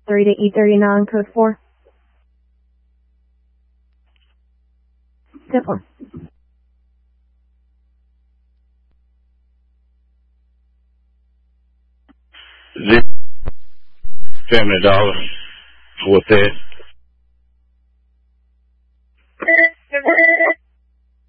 3 to E39, code 4. Simple. $0 Family Dollar. What's that?